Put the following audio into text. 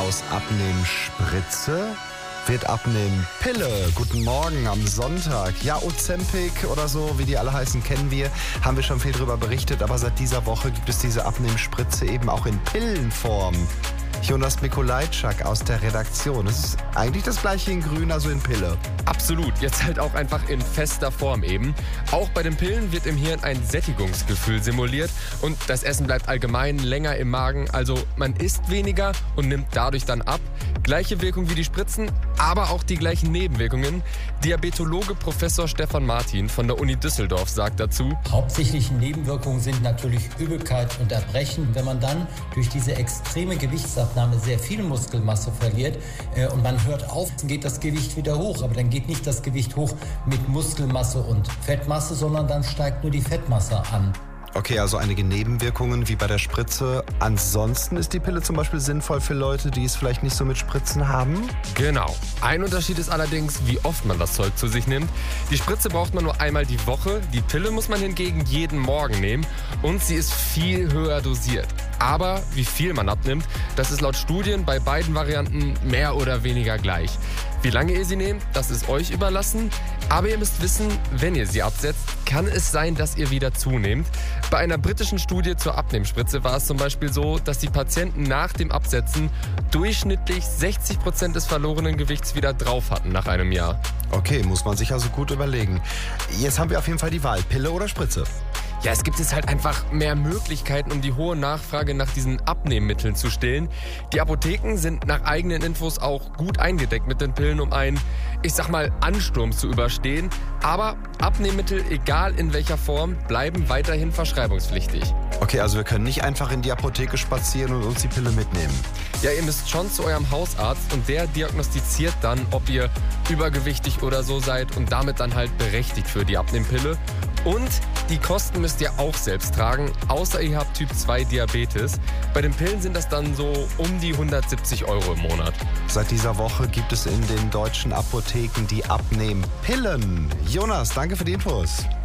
aus Abnehmspritze wird Abnehmpille. Guten Morgen am Sonntag. Ja, Ozempic oder so, wie die alle heißen, kennen wir. Haben wir schon viel drüber berichtet, aber seit dieser Woche gibt es diese Abnehmspritze eben auch in Pillenform. Jonas Mikolajczak aus der Redaktion. Es ist eigentlich das gleiche in grün, also in Pille. Absolut, jetzt halt auch einfach in fester Form eben. Auch bei den Pillen wird im Hirn ein Sättigungsgefühl simuliert und das Essen bleibt allgemein länger im Magen. Also man isst weniger und nimmt dadurch dann ab. Gleiche Wirkung wie die Spritzen, aber auch die gleichen Nebenwirkungen. Diabetologe Professor Stefan Martin von der Uni Düsseldorf sagt dazu: Hauptsächliche Nebenwirkungen sind natürlich Übelkeit und Erbrechen. Wenn man dann durch diese extreme Gewichtsabnahme sehr viel Muskelmasse verliert und man hört auf, dann geht das Gewicht wieder hoch. Aber dann geht nicht das Gewicht hoch mit Muskelmasse und Fettmasse, sondern dann steigt nur die Fettmasse an. Okay, also einige Nebenwirkungen wie bei der Spritze. Ansonsten ist die Pille zum Beispiel sinnvoll für Leute, die es vielleicht nicht so mit Spritzen haben? Genau. Ein Unterschied ist allerdings, wie oft man das Zeug zu sich nimmt. Die Spritze braucht man nur einmal die Woche, die Pille muss man hingegen jeden Morgen nehmen und sie ist viel höher dosiert. Aber wie viel man abnimmt, das ist laut Studien bei beiden Varianten mehr oder weniger gleich. Wie lange ihr sie nehmt, das ist euch überlassen. Aber ihr müsst wissen, wenn ihr sie absetzt, kann es sein, dass ihr wieder zunehmt. Bei einer britischen Studie zur Abnehmspritze war es zum Beispiel so, dass die Patienten nach dem Absetzen durchschnittlich 60% des verlorenen Gewichts wieder drauf hatten nach einem Jahr. Okay, muss man sich also gut überlegen. Jetzt haben wir auf jeden Fall die Wahl, Pille oder Spritze. Ja, es gibt jetzt halt einfach mehr Möglichkeiten, um die hohe Nachfrage nach diesen Abnehmmitteln zu stillen. Die Apotheken sind nach eigenen Infos auch gut eingedeckt mit den Pillen, um einen, ich sag mal, Ansturm zu überstehen. Aber Abnehmmittel, egal in welcher Form, bleiben weiterhin verschreibungspflichtig. Okay, also wir können nicht einfach in die Apotheke spazieren und uns die Pille mitnehmen. Ja, ihr müsst schon zu eurem Hausarzt und der diagnostiziert dann, ob ihr übergewichtig oder so seid und damit dann halt berechtigt für die Abnehmpille. Und die Kosten müsst ihr auch selbst tragen, außer ihr habt Typ 2 Diabetes. Bei den Pillen sind das dann so um die 170 € im Monat. Seit dieser Woche gibt es in den deutschen Apotheken die Abnehmpillen. Jonas, danke für die Infos.